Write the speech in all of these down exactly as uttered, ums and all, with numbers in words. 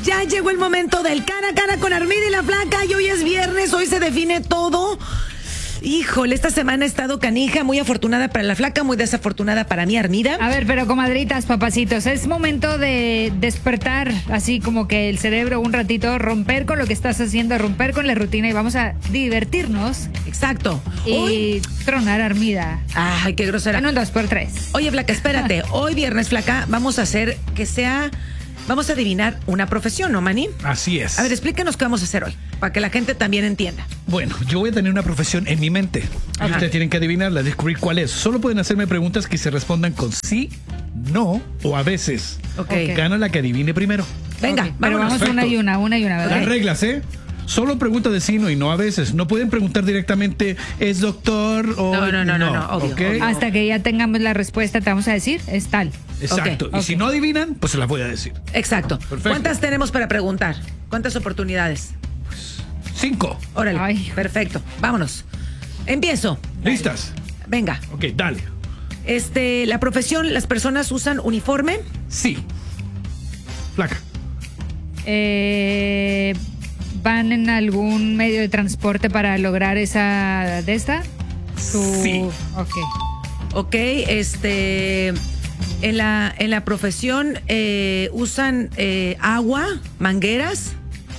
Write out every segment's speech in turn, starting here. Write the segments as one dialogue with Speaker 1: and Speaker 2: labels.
Speaker 1: Ya llegó el momento del cara a cara con Armida y la Flaca y hoy es viernes, hoy se define todo. Híjole, esta semana ha estado canija, muy afortunada para la Flaca, muy desafortunada para mí, Armida.
Speaker 2: A ver, pero comadritas, papacitos, es momento de despertar, así como que el cerebro un ratito, romper con lo que estás haciendo, romper con la rutina y vamos a divertirnos.
Speaker 1: Exacto.
Speaker 2: Y
Speaker 1: Hoy...
Speaker 2: tronar Armida.
Speaker 1: Ay, qué grosera.
Speaker 2: En un dos por tres.
Speaker 1: Oye, Flaca, espérate. Hoy viernes, Flaca, vamos a hacer que sea... Vamos a adivinar una profesión, ¿no, Manny?
Speaker 3: Así es.
Speaker 1: A ver, explícanos qué vamos a hacer hoy, para que la gente también entienda.
Speaker 3: Bueno, yo voy a tener una profesión en mi mente. Y ustedes tienen que adivinarla, descubrir cuál es. Solo pueden hacerme preguntas que se respondan con sí, no o a veces.
Speaker 1: Ok.
Speaker 3: Gana la que adivine primero.
Speaker 1: Venga,
Speaker 2: Okay, pero
Speaker 1: vámonos.
Speaker 2: vamos una y una, una y una, ¿verdad?
Speaker 3: Las reglas, ¿eh? Solo pregunta de sí, no y no a veces. No pueden preguntar directamente, ¿es doctor o...?
Speaker 1: No, no, no, no, no, obvio,
Speaker 3: ¿ok?
Speaker 1: obvio.
Speaker 2: Hasta que ya tengamos la respuesta, te vamos a decir, es tal.
Speaker 3: Exacto.
Speaker 1: Ok,
Speaker 3: y
Speaker 2: ok.
Speaker 3: si no adivinan, pues se las voy a decir.
Speaker 1: Exacto.
Speaker 3: Perfecto.
Speaker 1: ¿Cuántas tenemos para preguntar? ¿Cuántas oportunidades?
Speaker 3: Cinco.
Speaker 1: Órale.
Speaker 2: Ay.
Speaker 1: Perfecto. Vámonos. Empiezo.
Speaker 3: ¿Listas?
Speaker 1: Venga.
Speaker 3: Ok, dale.
Speaker 1: Este, la profesión, las personas usan uniforme.
Speaker 3: Sí. Flaca.
Speaker 2: Eh, ¿Van en algún medio de transporte para lograr esa de esta? Su-
Speaker 3: Sí.
Speaker 2: Ok.
Speaker 1: Ok, este, en la, en la profesión eh, usan eh, agua, mangueras.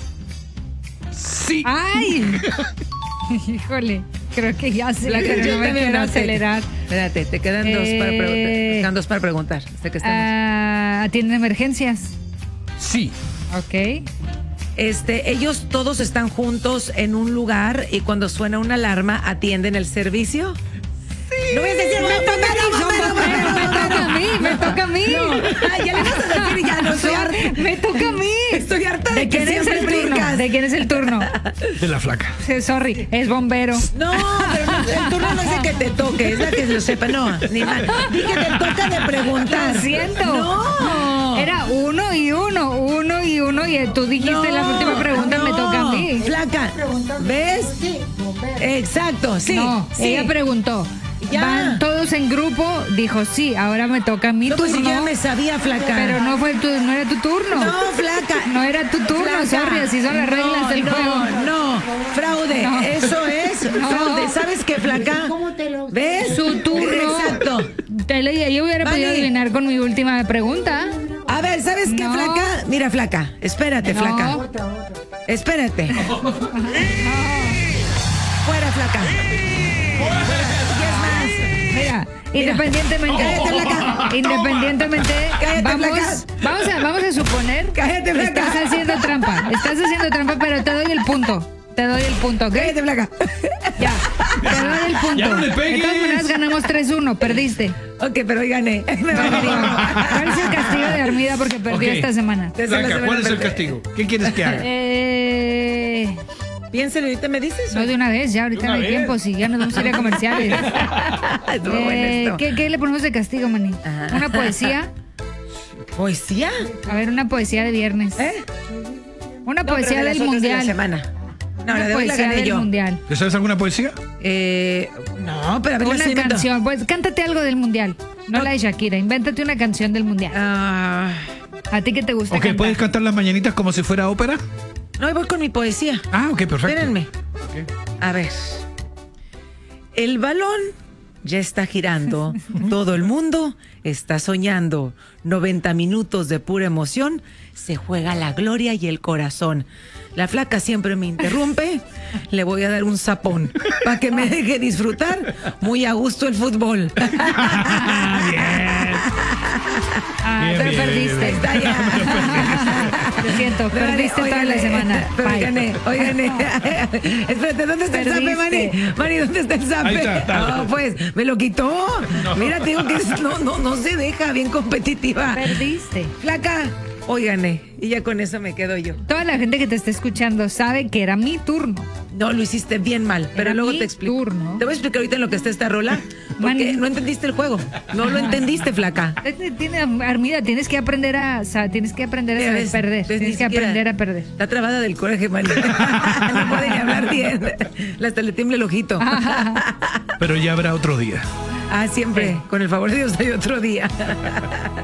Speaker 3: Sí.
Speaker 2: ¡Ay! Híjole, creo que ya se la
Speaker 1: Yo
Speaker 2: no me
Speaker 1: también,
Speaker 2: quiero
Speaker 1: espérate.
Speaker 2: acelerar.
Speaker 1: Espérate, te quedan dos para preguntar.
Speaker 2: Eh,
Speaker 1: Te quedan dos para preguntar. Sé que estamos.
Speaker 2: Ah, ¿atienden emergencias?
Speaker 3: Sí.
Speaker 2: Ok.
Speaker 1: Este, ellos todos están juntos en un lugar y cuando suena una alarma atienden el servicio. Sí. No voy a decir
Speaker 2: Me toca a mí, me toca a mí.
Speaker 1: Ay, ya le vas a decir y ya no soy harta.
Speaker 2: Me toca a mí.
Speaker 1: Estoy harta de,
Speaker 2: ¿De
Speaker 1: que
Speaker 2: quién es
Speaker 1: siempre
Speaker 2: el turno?
Speaker 1: brincas.
Speaker 2: ¿De quién es el turno?
Speaker 3: De la Flaca.
Speaker 2: Sí, sorry, es bombero.
Speaker 1: No, pero no, el turno no es de que te toque, es la que lo sepa. No, ni más. Dije, te toca de preguntar.
Speaker 2: Lo siento.
Speaker 1: No.
Speaker 2: Era uno y uno, uno y uno y tú dijiste
Speaker 1: No,
Speaker 2: la última pregunta,
Speaker 1: no.
Speaker 2: me toca a mí.
Speaker 1: Flaca, ¿ves? Exacto, sí.
Speaker 2: No,
Speaker 1: sí.
Speaker 2: ella preguntó.
Speaker 1: Ya.
Speaker 2: Van todos en grupo, dijo sí, ahora me toca a mí
Speaker 1: No, pues
Speaker 2: turno.
Speaker 1: si ya me sabía, Flaca.
Speaker 2: Pero no fue tu, no era tu turno.
Speaker 1: No, Flaca.
Speaker 2: No era tu turno,
Speaker 1: Flaca.
Speaker 2: sorry, así son las reglas
Speaker 1: No,
Speaker 2: del
Speaker 1: no,
Speaker 2: juego.
Speaker 1: No, fraude.
Speaker 2: No.
Speaker 1: Eso es
Speaker 2: No.
Speaker 1: fraude. ¿Sabes qué, Flaca? ¿Ves?
Speaker 2: Su turno.
Speaker 1: Exacto.
Speaker 2: Te lo- yo hubiera
Speaker 1: Vale.
Speaker 2: podido adivinar con mi última pregunta.
Speaker 1: A ver, ¿sabes qué,
Speaker 2: No.
Speaker 1: Flaca? Mira, Flaca, espérate,
Speaker 2: No.
Speaker 1: Flaca. Espérate. Fuera, Flaca.
Speaker 2: Mira, independientemente,
Speaker 1: Cállate, Flaca.
Speaker 2: independientemente,
Speaker 1: Cállate,
Speaker 2: vamos,
Speaker 1: Flaca.
Speaker 2: vamos a, vamos a suponer
Speaker 1: Cállate,
Speaker 2: que
Speaker 1: Flaca.
Speaker 2: estás haciendo trampa, estás haciendo trampa, pero te doy el punto, te doy el punto, ¿ok?
Speaker 1: Cállate, Flaca.
Speaker 2: Ya, te doy el punto.
Speaker 3: Ya no le pegues.
Speaker 2: De todas maneras ganamos tres uno, perdiste.
Speaker 1: Ok, pero hoy gané. Me va a
Speaker 2: Perdió.
Speaker 1: ganar.
Speaker 2: ¿Cuál es el castigo de Armida porque perdió
Speaker 3: Ok.
Speaker 2: esta semana?
Speaker 1: Esa es la
Speaker 3: Flaca,
Speaker 1: semana
Speaker 3: ¿cuál es el
Speaker 1: perfecta.
Speaker 3: castigo? ¿Qué quieres que haga?
Speaker 2: Eh,
Speaker 1: Piénselo, ahorita me dices.
Speaker 2: no de una vez, ya ahorita
Speaker 3: De
Speaker 2: no
Speaker 3: una
Speaker 2: hay
Speaker 3: vez.
Speaker 2: tiempo, si ya nos vamos a ir a comerciales.
Speaker 1: Estuvo bueno
Speaker 2: Eh,
Speaker 1: esto.
Speaker 2: ¿qué, ¿Qué le ponemos de castigo, Mani?
Speaker 1: Ajá.
Speaker 2: ¿Una poesía?
Speaker 1: ¿Poesía?
Speaker 2: A ver, una poesía de viernes.
Speaker 1: ¿Eh?
Speaker 2: Una
Speaker 1: No, pero
Speaker 2: poesía
Speaker 1: de las
Speaker 2: del
Speaker 1: otras de la
Speaker 2: mundial.
Speaker 1: semana. No,
Speaker 2: Una
Speaker 1: la de hoy la
Speaker 2: poesía
Speaker 1: gané
Speaker 2: del
Speaker 1: yo.
Speaker 2: mundial.
Speaker 3: ¿Le sabes alguna poesía?
Speaker 1: Eh, no, pero a ver, la
Speaker 2: Una
Speaker 1: estoy inventando.
Speaker 2: canción. Pues cántate algo del mundial. No
Speaker 1: No.
Speaker 2: la de Shakira. Invéntate una canción del mundial.
Speaker 1: Ah,
Speaker 2: ¿A ti qué te gusta
Speaker 3: Ok,
Speaker 2: cantar?
Speaker 3: ¿puedes cantar las mañanitas como si fuera ópera?
Speaker 1: no, ahí voy con mi poesía.
Speaker 3: Ah, ok, perfecto.
Speaker 1: Espérenme.
Speaker 3: Ok.
Speaker 1: A ver. El balón ya está girando. Todo el mundo está soñando. noventa minutos de pura emoción. Se juega la gloria y el corazón. La Flaca siempre me interrumpe. Le voy a dar un zapón para que me deje disfrutar muy a gusto el fútbol.
Speaker 2: Ah,
Speaker 3: Bien,
Speaker 2: pero
Speaker 3: bien,
Speaker 2: perdiste.
Speaker 3: bien, bien.
Speaker 1: Está ya.
Speaker 2: Lo siento,
Speaker 1: Pero
Speaker 2: perdiste
Speaker 1: hoy
Speaker 2: toda la
Speaker 1: gané,
Speaker 2: semana.
Speaker 1: Pero hoy
Speaker 2: Bye.
Speaker 1: gané, hoy gané. Espérate, ¿dónde está el zape, Mani?
Speaker 2: Perdiste.
Speaker 1: Mani, ¿dónde está el zape?
Speaker 3: Ahí está, está.
Speaker 1: No, pues, me lo quitó. Mira, te digo que es- no, no, no se deja, bien competitiva.
Speaker 2: Perdiste.
Speaker 1: Flaca, hoy gané. Y ya con eso me quedo yo.
Speaker 2: Toda la gente que te está escuchando sabe que era mi turno.
Speaker 1: No, lo hiciste bien mal, pero
Speaker 2: Era
Speaker 1: luego
Speaker 2: mi
Speaker 1: te explico.
Speaker 2: turno.
Speaker 1: Te voy a explicar ahorita en lo que está esta rola, porque
Speaker 2: Mani.
Speaker 1: no entendiste el juego. No lo entendiste, Flaca.
Speaker 2: Este Tiene, Armida, tienes que aprender a, o sea, tienes que aprender a
Speaker 1: Mira,
Speaker 2: saber
Speaker 1: ves,
Speaker 2: perder.
Speaker 1: ves, ni
Speaker 2: Tienes que
Speaker 1: siquiera-
Speaker 2: aprender a perder.
Speaker 1: Está trabada del coraje, Mani. No puede ni hablar bien. Hasta le tiembla el ojito.
Speaker 3: Pero ya habrá otro día.
Speaker 1: Ah, siempre. Con el favor de Dios hay otro día.